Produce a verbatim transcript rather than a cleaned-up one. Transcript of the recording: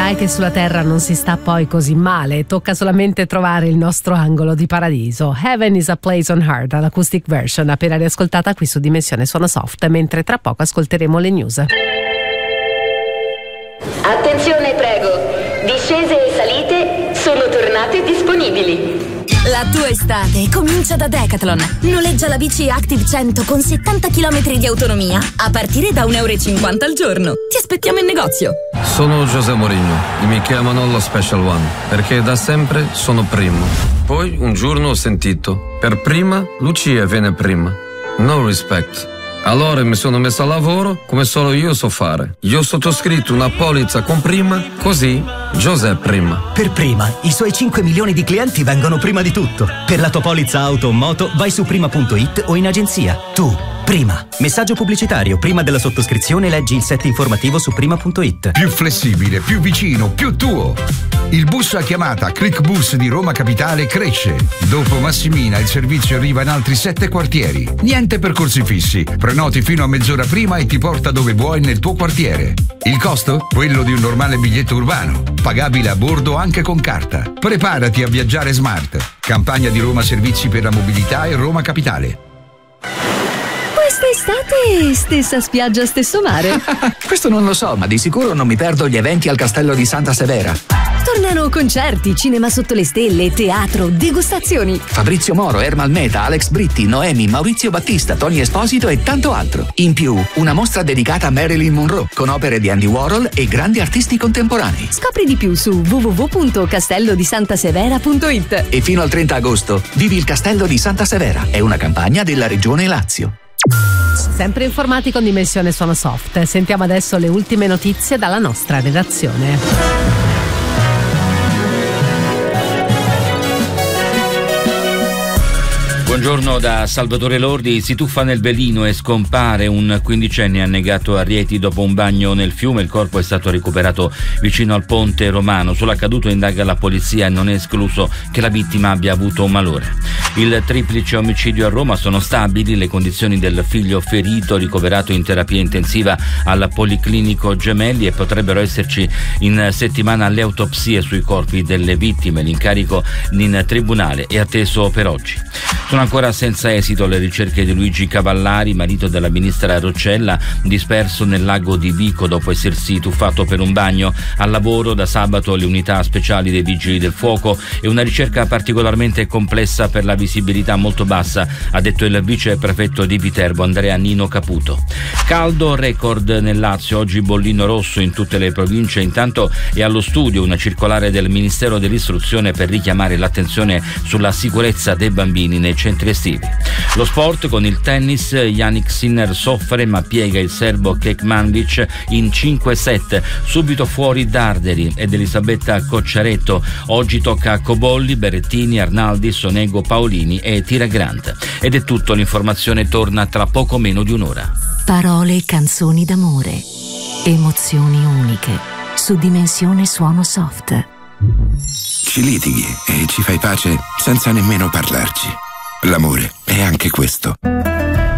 dai che sulla terra non si sta poi così male, tocca solamente trovare il nostro angolo di paradiso. Heaven is a place on earth, all'acoustic version, appena riascoltata qui su Dimensione Suono Soft, mentre tra poco ascolteremo le news. Attenzione, prego, discese e salite sono tornate disponibili. La tua estate comincia da Decathlon. Noleggia la bici Active cento con settanta chilometri di autonomia a partire da un euro e cinquanta al giorno. Ti aspettiamo in negozio. Sono José Mourinho e mi chiamano lo Special One perché da sempre sono primo. Poi un giorno ho sentito: per prima Lucia viene prima. No respect. Allora mi sono messo a lavoro come solo io so fare. Io ho sottoscritto una polizza con Prima, così José Prima. Per Prima, i suoi cinque milioni di clienti vengono prima di tutto. Per la tua polizza auto o moto vai su prima punto it o in agenzia. Tu, Prima. Messaggio pubblicitario. Prima della sottoscrizione leggi il set informativo su prima punto it. Più flessibile, più vicino, più tuo. Il bus a chiamata ClickBus di Roma Capitale cresce. Dopo Massimina il servizio arriva in altri sette quartieri. Niente percorsi fissi. Prenoti fino a mezz'ora prima e ti porta dove vuoi nel tuo quartiere. Il costo? Quello di un normale biglietto urbano. Pagabile a bordo anche con carta. Preparati a viaggiare smart. Campagna di Roma Servizi per la Mobilità e Roma Capitale. Quest'estate stessa spiaggia, stesso mare. Questo non lo so, ma di sicuro non mi perdo gli eventi al Castello di Santa Severa. Tornano concerti, cinema sotto le stelle, teatro, degustazioni. Fabrizio Moro, Ermal Meta, Alex Britti, Noemi, Maurizio Battista, Tony Esposito e tanto altro. In più, una mostra dedicata a Marilyn Monroe con opere di Andy Warhol e grandi artisti contemporanei. Scopri di più su w w w punto castello di santa severa punto it. E fino al trenta agosto vivi il Castello di Santa Severa. È una campagna della Regione Lazio. Sempre informati con Dimensione Suono Soft. Sentiamo adesso le ultime notizie dalla nostra redazione. Buongiorno da Salvatore Lordi. Si tuffa nel Velino e scompare un quindicenne annegato a Rieti dopo un bagno nel fiume. Il corpo è stato recuperato vicino al ponte romano. Sull'accaduto indaga la polizia e non è escluso che la vittima abbia avuto un malore. Il triplice omicidio a Roma: sono stabili le condizioni del figlio ferito ricoverato in terapia intensiva al Policlinico Gemelli e potrebbero esserci in settimana le autopsie sui corpi delle vittime. L'incarico in tribunale è atteso per oggi. Sono ancora senza esito le ricerche di Luigi Cavallari, marito della ministra Roccella, disperso nel lago di Vico dopo essersi tuffato per un bagno. Al lavoro da sabato le unità speciali dei Vigili del Fuoco e una ricerca particolarmente complessa per la visibilità molto bassa, ha detto il vice prefetto di Viterbo Andrea Nino Caputo. Caldo record nel Lazio, oggi bollino rosso in tutte le province. Intanto è allo studio una circolare del Ministero dell'Istruzione per richiamare l'attenzione sulla sicurezza dei bambini nei centri estivi. Lo sport con il tennis: Jannik Sinner soffre ma piega il serbo Kekmanovic in cinque set, subito fuori Darderi ed Elisabetta Cocciaretto. Oggi tocca a Cobolli, Berrettini, Arnaldi, Sonego, Paolini e Tira Grant. Ed è tutto, l'informazione torna tra poco meno di un'ora. Parole e canzoni d'amore, emozioni uniche su Dimensione Suono Soft. Ci litighi e ci fai pace senza nemmeno parlarci. L'amore è anche questo.